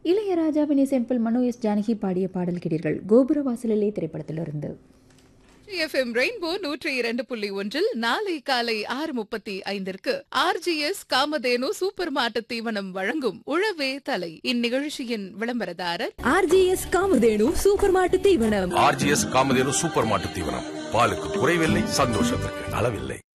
இளையராஜாவின் இசையமைப்பில் மனோ எஸ் ஜானகி பாடிய பாடல் கேட்டீர்கள். கோபுரவாசலிலே திரைப்படத்திலிருந்து. FM ரெயின்போ 102.1 நாளை காலை 6:35 RGS காமதேனு சூப்பர் மார்க்கெட் தீவனம் வழங்கும் உழவே தலை. இந்நிகழ்ச்சியின் விளம்பரதாரர் RGS காமதேனு சூப்பர் மார்க்கெட் தீவனம். RGS காமதேனு சூப்பர் மார்க்கெட் தீவனம். பாலுக்கு குறைவில்லை, சந்தோஷத்திற்கு அளவில்லை.